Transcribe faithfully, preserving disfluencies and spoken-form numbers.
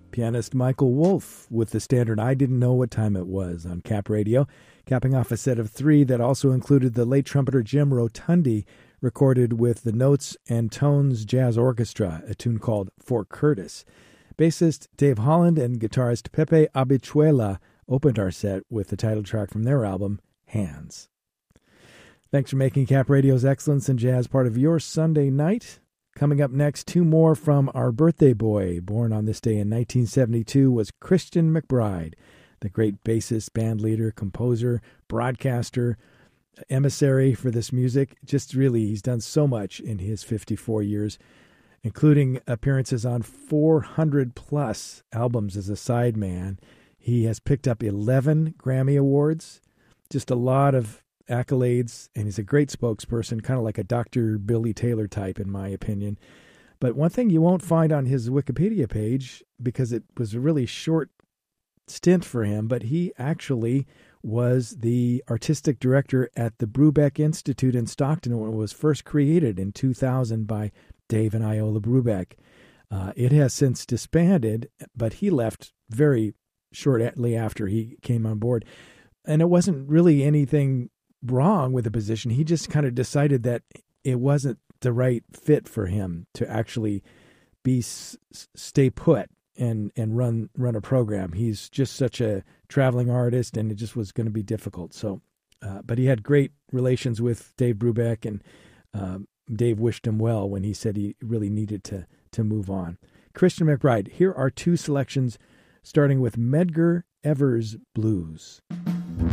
Pianist Michael Wolff with the standard I Didn't Know What Time It Was on Cap Radio, capping off a set of three that also included the late trumpeter Jim Rotundi, recorded with the Notes and Tones Jazz Orchestra, a tune called For Curtis. Bassist Dave Holland and guitarist Pepe Habichuela opened our set with the title track from their album, Hands. Thanks for making Cap Radio's Excellence in Jazz part of your Sunday night. Coming up next, two more from our birthday boy. Born on this day in nineteen seventy-two was Christian McBride, the great bassist, band leader, composer, broadcaster, emissary for this music. Just really, he's done so much in his fifty-four years, including appearances on four hundred plus albums as a sideman. He has picked up eleven Grammy Awards, just a lot of accolades, and he's a great spokesperson, kind of like a Doctor Billy Taylor type, in my opinion. But one thing you won't find on his Wikipedia page, because it was a really short stint for him, but he actually was the artistic director at the Brubeck Institute in Stockton when it was first created in two thousand by Dave and Iola Brubeck. Uh, it has since disbanded, but he left very shortly after he came on board. And it wasn't really anything wrong with the position. He just kind of decided that it wasn't the right fit for him to actually be stay put and and run run a program. He's just such a traveling artist, and it just was going to be difficult. So, uh, but he had great relations with Dave Brubeck, and um, Dave wished him well when he said he really needed to to move on. Christian McBride. Here are two selections, starting with Medgar Evers Blues.